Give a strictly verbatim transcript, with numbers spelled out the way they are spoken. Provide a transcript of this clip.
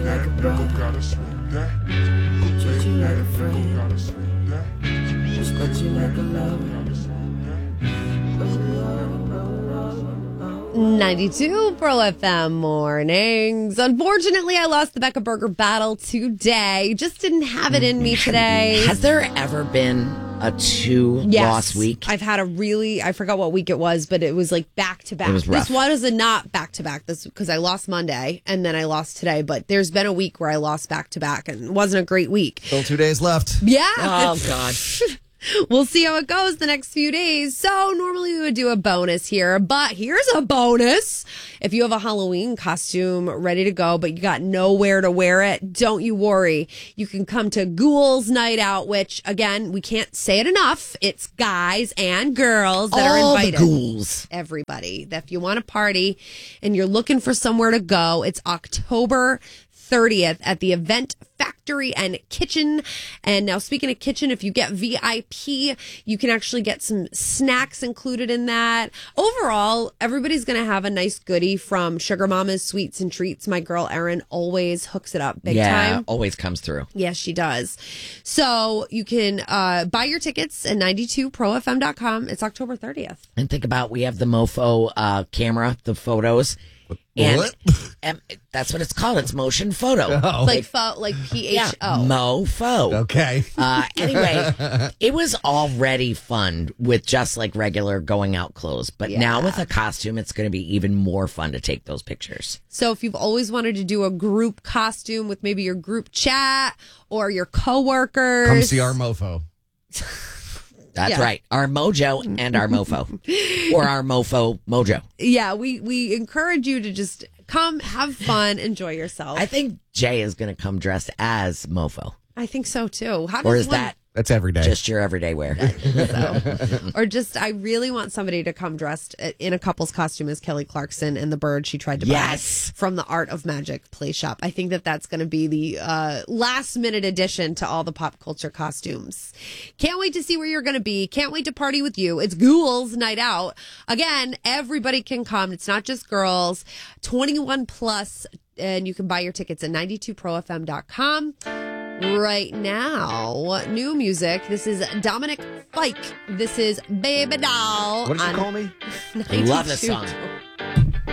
like a brother. Treat you like a friend. Respect you like a lover. ninety-two Pro F M mornings. Unfortunately, I lost the Becca Burger battle today. Just didn't have it in me today. Has there ever been a two Yes. loss week? I've had a really, I forgot what week it was, but it was like back to back. It was rough. This one is a not back to back. This because I lost Monday and then I lost today. But there's been a week where I lost back to back and it wasn't a great week. Still two days left. Yeah. Oh, God. We'll see how it goes the next few days. So normally we would do a bonus here, but here's a bonus. If you have a Halloween costume ready to go, but you got nowhere to wear it, don't you worry. You can come to Ghouls Night Out, which again, we can't say it enough. It's guys and girls that All are invited. the ghouls. Everybody. If you want to party and you're looking for somewhere to go, it's October thirtieth at the Event Factory and Kitchen. And now, speaking of kitchen, if you get V I P, you can actually get some snacks included in that. Overall, everybody's going to have a nice goodie from Sugar Mama's Sweets and Treats. My girl Erin always hooks it up big yeah, time. always comes through. Yes, she does. So you can uh, buy your tickets at ninety-two pro f m dot com. It's October thirtieth. And think about, we have the Mofo uh, camera, the photos. And, What? and that's what it's called. It's motion photo. Oh. Like fo- like P H O. Yeah, Mofo. Okay. Uh, anyway, it was already fun with just like regular going out clothes. But Yeah. now with a costume, it's going to be even more fun to take those pictures. So if you've always wanted to do a group costume with maybe your group chat or your coworkers, Come see our mofo. That's Yeah. right. Our mojo and our mofo. Or our mofo mojo. yeah, we we encourage you to just come, have fun, enjoy yourself. I think Jay is going to come dressed as mofo. I think so too. How Or does is one- that That's every day. just your everyday wear? so. Or just, I really want somebody to come dressed in a couple's costume as Kelly Clarkson and the bird she tried to Yes. buy from the Art of Magic play shop. I think that that's going to be the uh, last minute addition to all the pop culture costumes. Can't wait to see where you're going to be. Can't wait to party with you. It's Ghouls Night Out. Again, everybody can come. It's not just girls. twenty-one plus, and you can buy your tickets at ninety-two pro f m dot com. Right now, new music. This is Dominic Fike. This is Baby Doll. What did you on call me? I love this ninety-two. song.